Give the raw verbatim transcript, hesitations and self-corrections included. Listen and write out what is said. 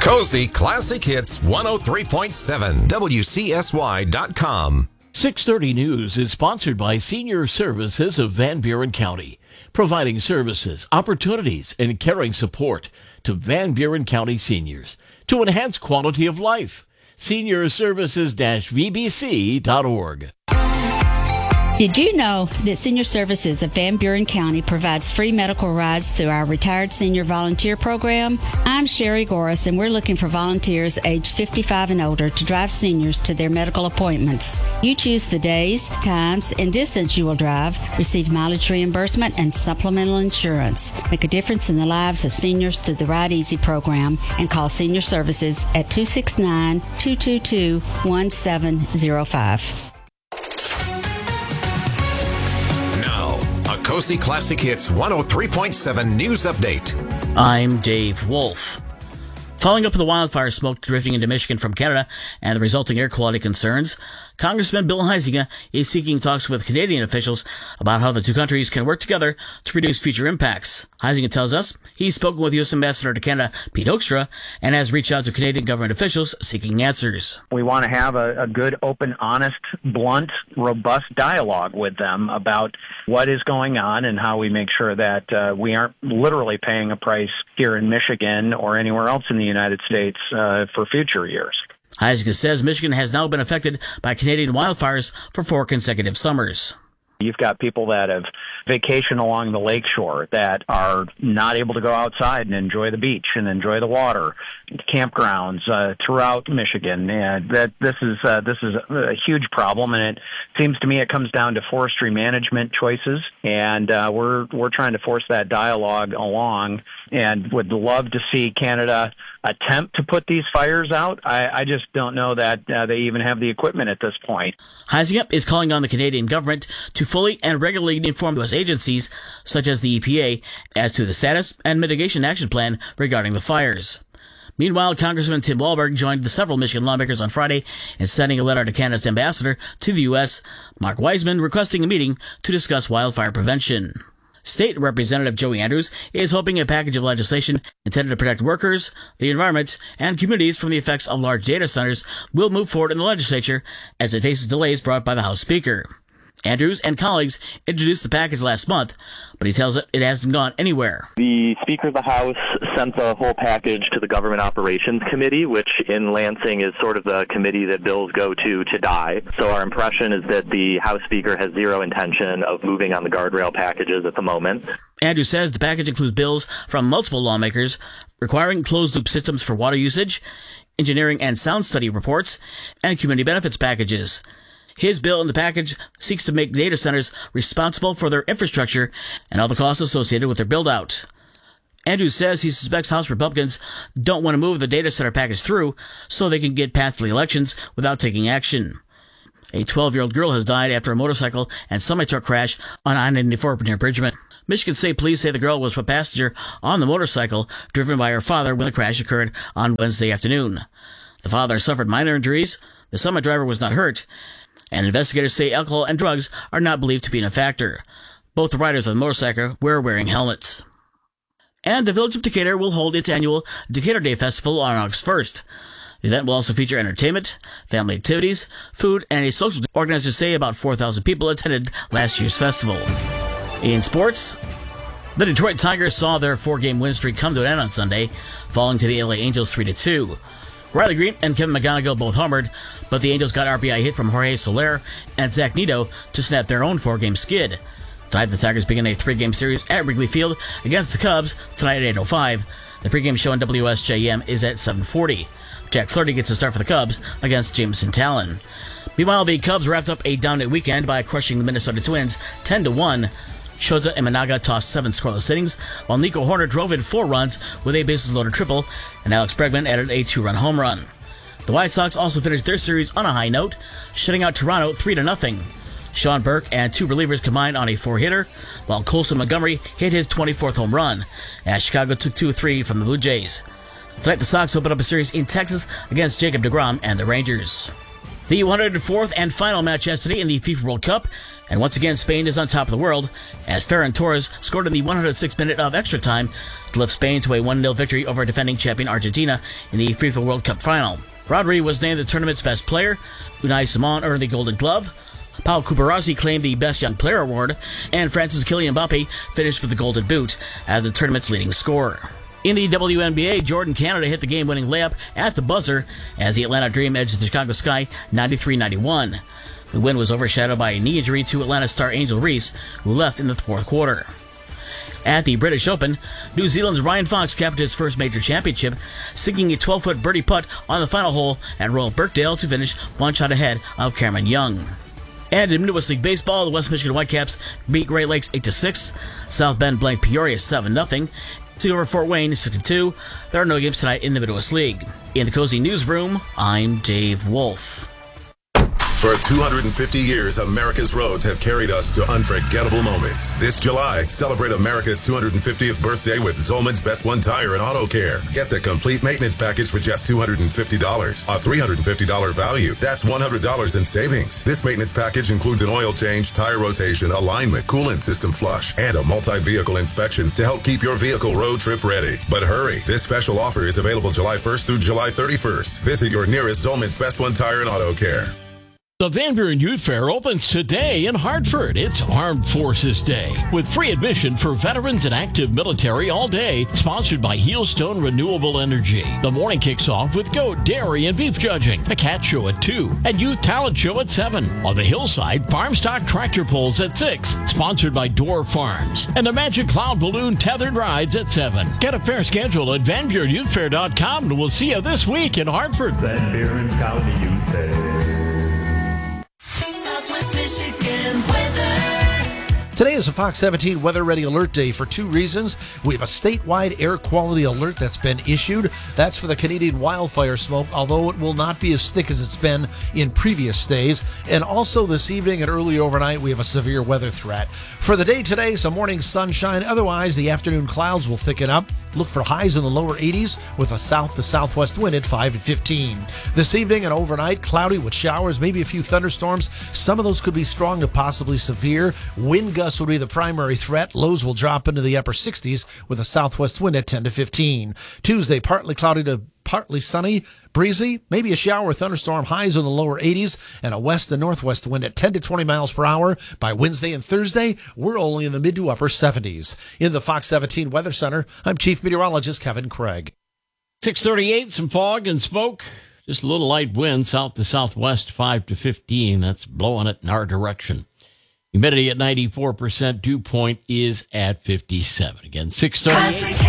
Cozy Classic Hits one oh three point seven, W C S Y dot com. six thirty News is sponsored by Senior Services of Van Buren County, providing services, opportunities, and caring support to Van Buren County seniors to enhance quality of life. senior services dash v b c dot org. Did you know that Senior Services of Van Buren County provides free medical rides through our Retired Senior Volunteer Program? I'm Sherry Goris, and we're looking for volunteers aged fifty-five and older to drive seniors to their medical appointments. You choose the days, times, and distance you will drive, receive mileage reimbursement, and supplemental insurance. Make a difference in the lives of seniors through the Ride Easy program and call Senior Services at two six nine, two two two, one seven zero five. Cozy Classic Hits one oh three point seven News Update. I'm Dave Wolf. Following up with the wildfire smoke drifting into Michigan from Canada and the resulting air quality concerns, Congressman Bill Huizenga is seeking talks with Canadian officials about how the two countries can work together to reduce future impacts. Huizenga tells us he's spoken with U S Ambassador to Canada, Pete Hoekstra, and has reached out to Canadian government officials seeking answers. We want to have a, a good, open, honest, blunt, robust dialogue with them about what is going on and how we make sure that uh, we aren't literally paying a price here in Michigan or anywhere else in the United States uh, for future years. Huizenga says Michigan has now been affected by Canadian wildfires for four consecutive summers. You've got people that have vacation along the lakeshore that are not able to go outside and enjoy the beach and enjoy the water, campgrounds uh, throughout Michigan. And that this is uh, this is a huge problem, and it seems to me it comes down to forestry management choices. And uh, we're we're trying to force that dialogue along, and would love to see Canada attempt to put these fires out. I, I just don't know that uh, they even have the equipment at this point. Huizenga is calling on the Canadian government to fully and regularly inform U S agencies, such as the E P A, as to the status and mitigation action plan regarding the fires. Meanwhile, Congressman Tim Walberg joined the several Michigan lawmakers on Friday in sending a letter to Canada's ambassador to the U S, Mark Wiseman, requesting a meeting to discuss wildfire prevention. State Representative Joey Andrews is hoping a package of legislation intended to protect workers, the environment, and communities from the effects of large data centers will move forward in the legislature as it faces delays brought by the House Speaker. Andrews and colleagues introduced the package last month, but he tells it it hasn't gone anywhere. The Speaker of the House sent the whole package to the Government Operations Committee, which in Lansing is sort of the committee that bills go to to die. So our impression is that the House Speaker has zero intention of moving on the guardrail packages at the moment. Andrews says the package includes bills from multiple lawmakers requiring closed-loop systems for water usage, engineering and sound study reports, and community benefits packages. His bill in the package seeks to make data centers responsible for their infrastructure and all the costs associated with their build-out. Andrews says he suspects House Republicans don't want to move the data center package through so they can get past the elections without taking action. A twelve-year-old girl has died after a motorcycle and semi-truck crash on I ninety-four near Bridgman. Michigan State Police say the girl was a passenger on the motorcycle driven by her father when the crash occurred on Wednesday afternoon. The father suffered minor injuries, the semi-driver was not hurt, and investigators say alcohol and drugs are not believed to be a factor. Both the riders of the motorcycle were wearing helmets. And the Village of Decatur will hold its annual Decatur Day Festival on August first. The event will also feature entertainment, family activities, food, and a social day. Organizers say about four thousand people attended last year's festival. In sports, the Detroit Tigers saw their four-game win streak come to an end on Sunday, falling to the L A Angels three to two. Riley Green and Kevin McGonigal both homered, but the Angels got R B I hit from Jorge Soler and Zach Neto to snap their own four-game skid. Tonight, the Tigers begin a three-game series at Wrigley Field against the Cubs tonight at eight oh five. The pregame show on W S J M is at seven forty. Jack Flaherty gets a start for the Cubs against Jameson Talon. Meanwhile, the Cubs wrapped up a dominant weekend by crushing the Minnesota Twins ten to one. Shota and Managa tossed seven scoreless innings, while Nico Horner drove in four runs with a bases-loaded triple, and Alex Bregman added a two-run home run. The White Sox also finished their series on a high note, shutting out Toronto three to nothing. Sean Burke and two relievers combined on a four-hitter, while Colson Montgomery hit his twenty-fourth home run, as Chicago took two three from the Blue Jays. Tonight, the Sox open up a series in Texas against Jacob deGrom and the Rangers. The one hundred fourth and final match yesterday in the FIFA World Cup, and once again Spain is on top of the world as Ferran Torres scored in the one hundred sixth minute of extra time to lift Spain to a one nil victory over defending champion Argentina in the FIFA World Cup final. Rodri was named the tournament's best player, Unai Simon earned the Golden Glove, Pau Cubarazzi claimed the Best Young Player award, and France's Kylian Mbappe finished with the Golden Boot as the tournament's leading scorer. In the W N B A, Jordan Canada hit the game-winning layup at the buzzer as the Atlanta Dream edged the Chicago Sky ninety-three ninety-one. The win was overshadowed by a knee injury to Atlanta star Angel Reese, who left in the fourth quarter. At the British Open, New Zealand's Ryan Fox captured his first major championship, sinking a twelve-foot birdie putt on the final hole at Royal Birkdale to finish one shot ahead of Cameron Young. And in Midwest League Baseball, the West Michigan Whitecaps beat Great Lakes eight to six, South Bend blanked Peoria seven nothing, Cedar over Fort Wayne six to two. There are no games tonight in the Midwest League. In the Cozy Newsroom, I'm Dave Wolf. For two hundred fifty years, America's roads have carried us to unforgettable moments. This July, celebrate America's two hundred fiftieth birthday with Zolman's Best One Tire and Auto Care. Get the complete maintenance package for just two hundred fifty dollars, a three hundred fifty dollars value. That's one hundred dollars in savings. This maintenance package includes an oil change, tire rotation, alignment, coolant system flush, and a multi-vehicle inspection to help keep your vehicle road trip ready. But hurry, this special offer is available July first through July thirty-first. Visit your nearest Zolman's Best One Tire and Auto Care. The Van Buren Youth Fair opens today in Hartford. It's Armed Forces Day with free admission for veterans and active military all day, sponsored by Heelstone Renewable Energy. The morning kicks off with goat, dairy, and beef judging, a cat show at two, and youth talent show at seven. On the hillside, farm stock tractor pulls at six, sponsored by Door Farms, and the Magic Cloud Balloon tethered rides at seven. Get a fair schedule at van buren youth fair dot com, and we'll see you this week in Hartford. Van Buren County Youth Fair. Michigan weather. Today is a Fox seventeen Weather Ready Alert Day for two reasons. We have a statewide air quality alert that's been issued. That's for the Canadian wildfire smoke, although it will not be as thick as it's been in previous days. And also this evening and early overnight, we have a severe weather threat. For the day today, some morning sunshine. Otherwise, the afternoon clouds will thicken up. Look for highs in the lower eighties with a south to southwest wind at five to fifteen. This evening and overnight, cloudy with showers, maybe a few thunderstorms. Some of those could be strong to possibly severe. Wind gusts will be the primary threat. Lows will drop into the upper sixties with a southwest wind at ten to fifteen. Tuesday, partly cloudy to partly sunny, breezy, maybe a shower or thunderstorm, highs in the lower eighties, and a west and northwest wind at ten to twenty miles per hour. By Wednesday and Thursday, we're only in the mid to upper seventies. In the Fox seventeen Weather Center, I'm Chief Meteorologist Kevin Craig. six thirty-eight, some fog and smoke. Just a little light wind, south to southwest, five to fifteen. That's blowing it in our direction. Humidity at ninety-four percent. Dew point is at fifty-seven. Again, six thirty-eight.